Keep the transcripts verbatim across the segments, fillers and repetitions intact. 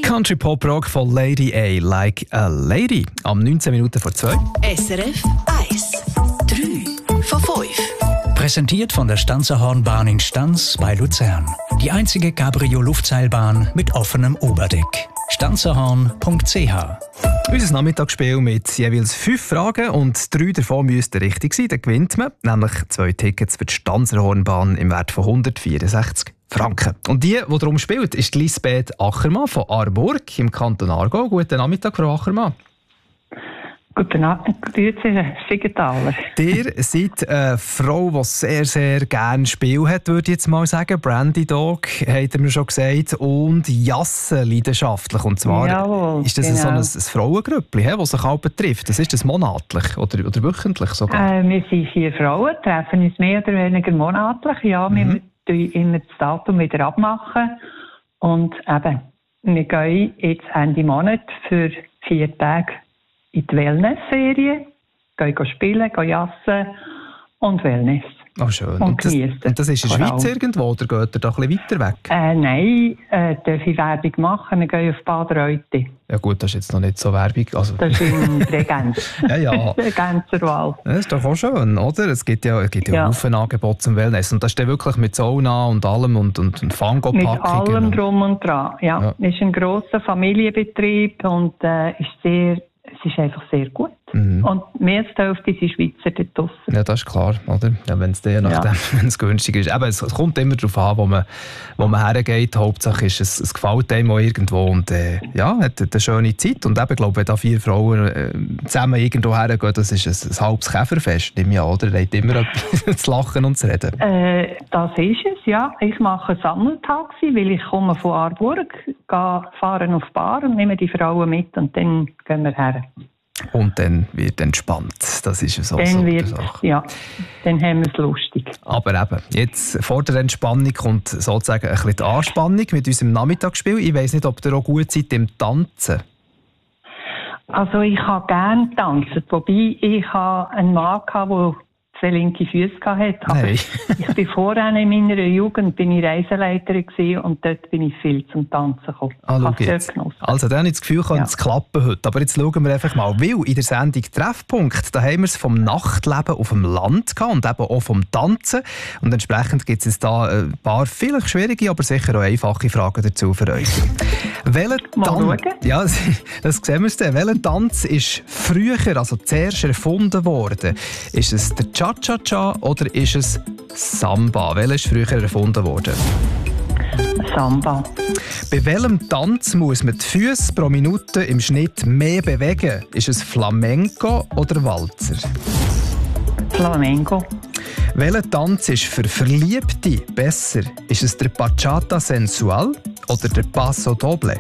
Country Pop Rock von Lady A, Like a Lady. Am neunzehn Minuten vor zwei. S R F eins. drei von fünf. Präsentiert von der Stanzerhornbahn in Stanz bei Luzern. Die einzige Cabrio-Luftseilbahn mit offenem Oberdeck. stanzerhorn punkt c h. Unser Nachmittagsspiel mit jeweils fünf Fragen und drei davon müssten richtig sein. Dann gewinnt man nämlich zwei Tickets für die Stanzerhornbahn im Wert von hundertvierundsechzig Franken. Und die, die darum spielt, ist Lisbeth Achermann von Aarburg im Kanton Aargau. Guten Nachmittag, Frau Achermann. Guten Abend, grüezi, Siegenthaler. Ihr seid eine Frau, die sehr, sehr gerne Spiel hat, würde ich jetzt mal sagen. Brandy Dog, hat er mir schon gesagt, und Jassen leidenschaftlich. Und zwar Jawohl, ist das genau. so ein, ein Frauengrüppli, das sich auch betrifft. Das ist das monatlich oder, oder wöchentlich sogar? Äh, wir sind vier Frauen, treffen uns mehr oder weniger monatlich. Ja, mhm. wir müssen immer das Datum wieder abmachen. Und eben, wir gehen jetzt Ende Monat für vier Tage in die Wellness-Serie, gehen spielen, gehen jassen und Wellness. Oh, schön. Und, und, das, und das ist in der Schweiz allem. Irgendwo oder geht ihr da ein bisschen weiter weg? Äh, nein, äh, darf ich Werbung machen? Wir gehen auf Bad Reute. Ja gut, das ist jetzt noch nicht so Werbung. Also. Das ist in Bregenz. ja, ja. Bregenzerwald. Das ist doch auch schön, oder? Es gibt ja, es gibt ja, ja. Haufen Angebote zum Wellness. Und das ist dann wirklich mit Sauna und allem und, und, und Fango-Packungen. Mit allem drum und dran, ja. ja. Es ist ein grosser Familienbetrieb und äh, ist sehr... Es ist einfach sehr gut. Mhm. Und mehr als die Hälfte sind Schweizer dort draussen. Ja, das ist klar, oder? Ja, wenn es dir nachdem, ja. wenn es günstig ist. Aber es kommt immer darauf an, wo man, wo man hergeht. Hauptsache ist, es, es gefällt einem auch irgendwo und äh, ja, hat eine schöne Zeit. Und eben, glaube, wenn da vier Frauen äh, zusammen irgendwo hergehen, das ist ein, ein halbes Käferfest, nehme ich an, oder? Da hat immer etwas zu lachen und zu reden. Äh, das ist es, ja. Ich mache ein Sammeltaxi, weil ich komme von Aarburg, gehe fahren auf die Bar und nehme die Frauen mit und dann gehen wir her. Und dann wird entspannt. Das ist so. Dann wird, ja, dann haben wir es lustig. Aber eben, jetzt vor der Entspannung kommt sozusagen ein bisschen die Anspannung mit unserem Nachmittagsspiel. Ich weiss nicht, ob ihr auch gut seid im Tanzen. Also ich habe gerne getanzt, wobei ich einen Mann hatte, der zwei linke Füße hatte. Aber Nein. ich bin vorher in meiner Jugend bin ich Reiseleiterin gewesen und dort bin ich viel zum Tanzen gekommen. Ah, also dann habe ich das Gefühl, könnte es ja. klappen heute. Aber jetzt schauen wir einfach mal, weil in der Sendung Treffpunkt, da haben wir es vom Nachtleben auf dem Land gehabt und eben auch vom Tanzen. Und entsprechend gibt es da ein paar vielleicht schwierige, aber sicher auch einfache Fragen dazu für euch. Welcher Tanz, ja, das sehen wir dann. Welcher Tanz ist früher, also zuerst erfunden worden? Ist es der Cha-Cha-Cha oder ist es Samba? Welcher ist früher erfunden worden? Samba. Bei welchem Tanz muss man die Füße pro Minute im Schnitt mehr bewegen? Ist es Flamenco oder Walzer? Flamenco. Welcher Tanz ist für Verliebte besser? Ist es der Bachata Sensual oder der Paso Doble?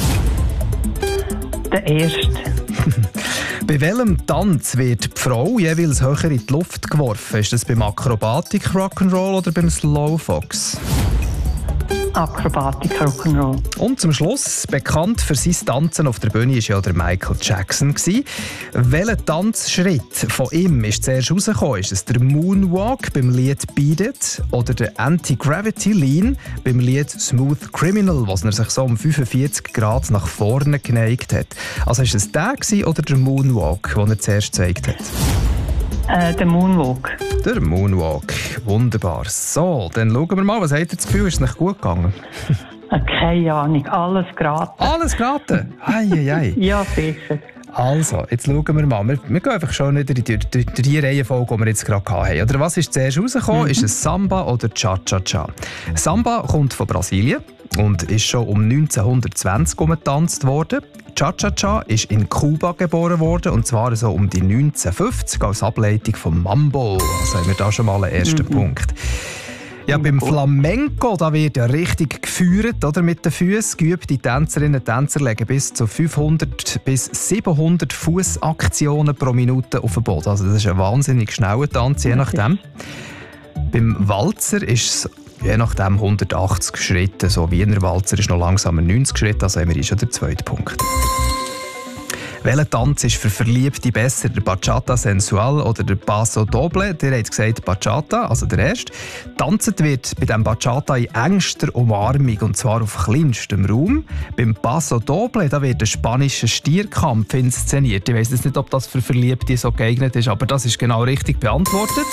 Der erste. Bei welchem Tanz wird die Frau jeweils höher in die Luft geworfen? Ist das beim Akrobatik Rock'n'Roll oder beim Slowfox? Akrobatik Rock'n'Roll. Und zum Schluss, bekannt für sein Tanzen auf der Bühne war ja der Michael Jackson. Welcher Tanzschritt von ihm ist zuerst rausgekommen? Ist es der Moonwalk beim Lied Beat It oder der Anti-Gravity Lean beim Lied Smooth Criminal, was er sich so um fünfundvierzig Grad nach vorne geneigt hat? Also ist es der oder der Moonwalk, den er zuerst gezeigt hat? Äh, der Moonwalk. Der Moonwalk. Wunderbar. So, dann schauen wir mal, was habt ihr das Gefühl, ist es nicht gut gegangen? Keine Ahnung, alles geraten. Alles geraten? Ei, ei, ei. Ja, sicher. Also, jetzt schauen wir mal. Wir, wir gehen einfach schon wieder in die, die, die, die Reihenfolge, die wir jetzt gerade hatten. Oder was ist zuerst rausgekommen? Mhm. Ist es Samba oder Cha-Cha-Cha? Samba kommt von Brasilien und ist schon um neunzehnhundertzwanzig getanzt worden. Cha-Cha-Cha ist in Kuba geboren worden, und zwar so um die neunzehnhundertfünfzig als Ableitung vom Mambo. Also haben wir da schon mal einen ersten mhm. Punkt. Ja, beim Flamenco, da wird ja richtig geführt, oder, mit den Füßen. Geübte Tänzerinnen und Tänzer legen bis zu fünfhundert bis siebenhundert Fußaktionen pro Minute auf den Boden. Also das ist ein wahnsinnig schneller Tanz, je nachdem. Beim Walzer ist es je nachdem hundertachtzig Schritte. So Wiener Walzer ist noch langsamer neunzig Schritte, also haben wir schon den zweiten Punkt. Welcher Tanz ist für Verliebte besser, der Bachata Sensual oder der Paso Doble? Der hat gesagt Bachata, also der erste. Tanzt wird bei dem Bachata in engster Umarmung, und zwar auf kleinstem Raum. Beim Paso Doble da wird ein spanischer Stierkampf inszeniert. Ich weiss jetzt nicht, ob das für Verliebte so geeignet ist, aber das ist genau richtig beantwortet.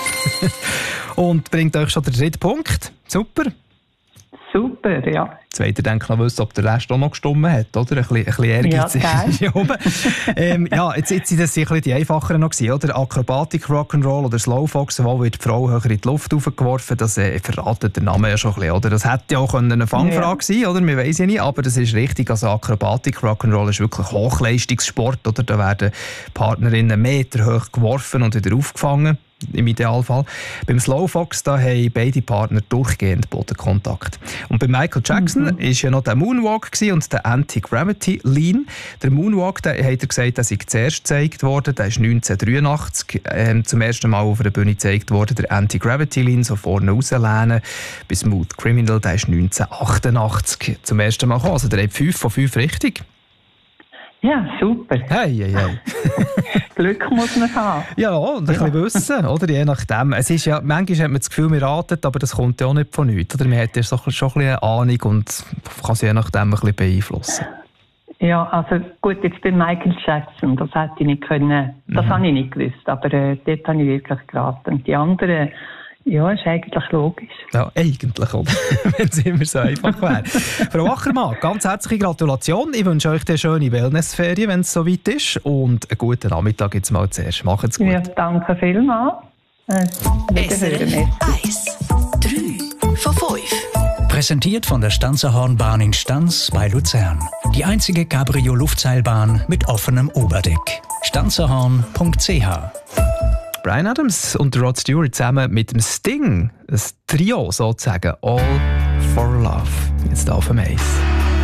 Und bringt euch schon den dritten Punkt. Super. Super, ja. Jetzt wollt ihr denken, noch wissen, ob der Rest auch noch gestimmt hat, oder? Ein bisschen, ein bisschen Ehrgeiz ist hier oben. ähm, ja, jetzt, jetzt sind das sicher die einfacheren noch gewesen, oder? Akrobatik, Rock'n'Roll oder Slowfox, wo wird die Frau höher in die Luft aufgeworfen, das äh, verratet der Name ja schon ein bisschen, oder? Das hätte ja auch eine Fangfrage sein können, oder? Wir weiss ja nicht, aber das ist richtig. Also Akrobatik, Rock'n'Roll ist wirklich Hochleistungssport, oder? Da werden Partnerinnen Meter hoch geworfen und wieder aufgefangen. Im Idealfall. Beim Slowfox da haben beide Partner durchgehend Bodenkontakt. Und bei Michael Jackson war mhm. ja noch der Moonwalk und der Anti-Gravity Lean. Der Moonwalk, der hat er gesagt, der sei zuerst gezeigt worden. Der ist neunzehnhundertdreiundachtzig ähm, zum ersten Mal auf einer Bühne gezeigt worden. Der Anti-Gravity Lean, so vorne rauslehnen. Bei Smooth Criminal, der ist neunzehnhundertachtundachtzig zum ersten Mal gekommen. Also der hat fünf von fünf richtig. Ja, super. Hey, hey, hey. Glück muss man haben. Ja, und ein ja. bisschen wissen, oder? Je nachdem. Es ist ja, manchmal hat man das Gefühl, wir raten, aber das kommt ja auch nicht von nichts. Oder? Man hat ja so, schon ein bisschen eine Ahnung und kann sich je nachdem ein bisschen beeinflussen. Ja, also gut, jetzt bei Michael Jackson, das hätte ich nicht können, das mhm. habe ich nicht gewusst, aber äh, dort habe ich wirklich geraten. Und die anderen, ja, ist eigentlich logisch. Ja, eigentlich, oder? Wenn es immer so einfach wäre. Frau Achermann, ganz herzliche Gratulation. Ich wünsche euch eine schöne Wellnessferien, wenn es soweit ist. Und einen guten Nachmittag jetzt mal zuerst. Macht's gut. Ja, danke vielmals. Äh, S R F eins, drei von fünf. Präsentiert von der Stanzerhornbahn in Stanz bei Luzern. Die einzige Cabrio-Luftseilbahn mit offenem Oberdeck. stanzerhorn punkt c h. Bryan Adams und Rod Stewart zusammen mit dem Sting. Ein Trio sozusagen. All for Love. Jetzt auf dem Eis.